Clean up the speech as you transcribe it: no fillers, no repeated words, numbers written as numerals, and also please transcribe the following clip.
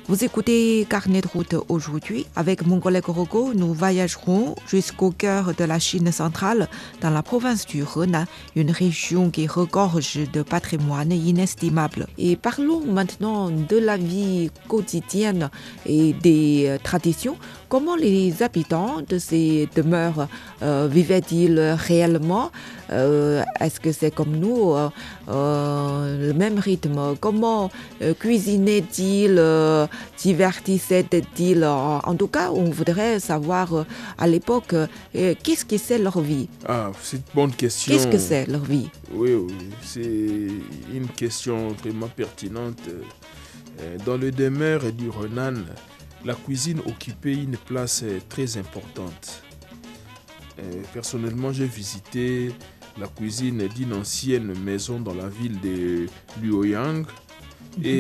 Vous écoutez Carnet de route aujourd'hui. Avec mon collègue Rocco, nous voyagerons jusqu'au cœur de la Chine centrale, dans la province du Henan, une région qui regorge de patrimoine inestimable. Et parlons maintenant de la vie quotidienne et des traditions. Comment les habitants de ces demeures vivaient-ils réellement? Est-ce que c'est comme nous, le même rythme? Comment cuisinaient-ils? Divertissaient-ils? En tout cas, on voudrait savoir à l'époque qu'est-ce que c'est leur vie? Ah, c'est une bonne question. Qu'est-ce que c'est leur vie? Oui, oui, c'est une question vraiment pertinente. Dans le demeure du Henan, la cuisine occupait une place très importante. Personnellement, j'ai visité la cuisine d'une ancienne maison dans la ville de Luoyang.